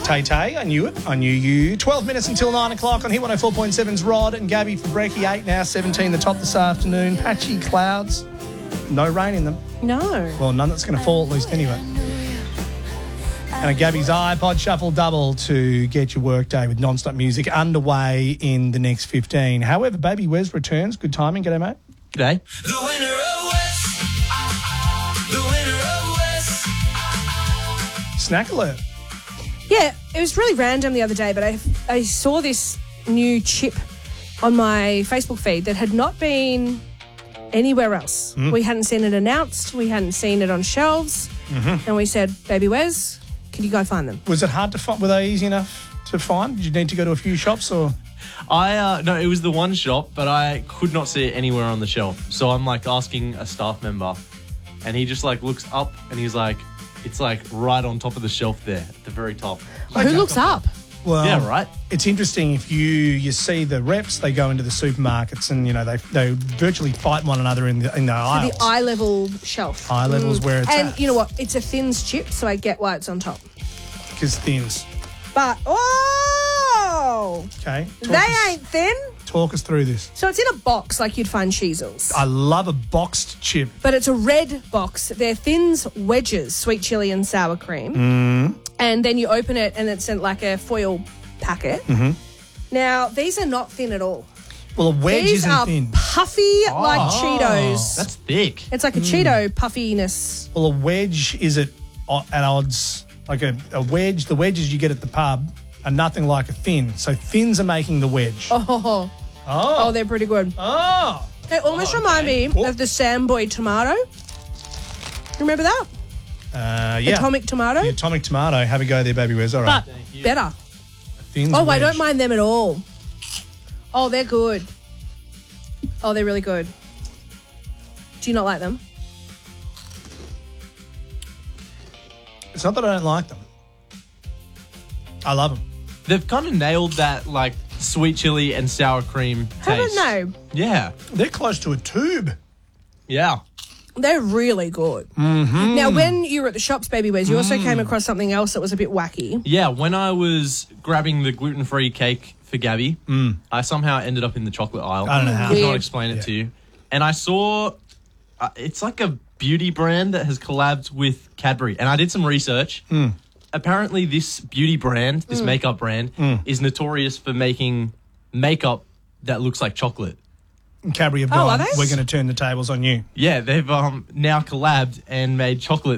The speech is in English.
Tay, I knew it. I knew you. 12 minutes until 9 o'clock on Hit 104.7's Rod and Gabby for Brekkie. 8 now, 17 the top this afternoon. Patchy clouds. No rain in them. No. Well, none that's going to fall at least anyway. And a Gabby's iPod Shuffle double to get your workday with non-stop music underway in the next 15. However, Baby Wes returns. Good timing. G'day, mate. G'day. The winner of West. The winner of West. Snack alert. Yeah, it was really random the other day, but I saw this new chip on my Facebook feed that had not been anywhere else. We hadn't seen it announced. We hadn't seen it on shelves. And we said, Baby Wes, can you go find them? Was it hard to find? Were they easy enough to find? Did you need to go to a few shops or? No, it was the one shop, but I could not see it anywhere on the shelf. So I'm like asking a staff member, and he just like looks up and he's like, it's like right on top of the shelf there at the very top. Who looks up? Well, Yeah, right. It's interesting if you see the reps, they go into the supermarkets and, you know, they virtually fight one another in the aisles. The eye level shelf. Eye level's where it's And at. you know what? It's a Thins chip, so I get why it's on top. Because thins. But, Okay. they ain't thin. Talk us through this. So it's in a box like you'd find Cheezels. I love a boxed chip. But it's a red box. They're Thins wedges, sweet chili and sour cream. And then you open it and it's in like a foil packet. Now, these are not thin at all. Well, a wedge These isn't are thin. puffy like Cheetos. That's thick. It's like a Cheeto puffiness. Well, a wedge is at odds. Like a wedge, the wedges you get at the pub are nothing like a thin. So thins are making the wedge. Oh, they're pretty good. Oh. They almost remind me of the Samboy tomato. Remember that? Yeah. Atomic tomato? The atomic tomato. Have a go there, Baby Wes. All right. But better. Thins Oh, I wedge. don't mind them at all. Oh, they're good. Oh, they're really good. Do you not like them? It's not that I don't like them. I love them. They've kind of nailed that like sweet chili and sour cream taste. Haven't they? Yeah. They're close to a tube. Yeah. They're really good. Now, when you were at the shops, Baby Wes, you also came across something else that was a bit wacky. Yeah, when I was grabbing the gluten-free cake for Gabby, I somehow ended up in the chocolate aisle. I don't know how. Could not Weird. explain it to you. And I saw, it's like a beauty brand that has collabed with Cadbury. And I did some research. Apparently this beauty brand, this makeup brand, is notorious for making makeup that looks like chocolate. Cadbury have Oh, are gone, they? we're going to turn the tables on you. Yeah, they've now collabed and made chocolate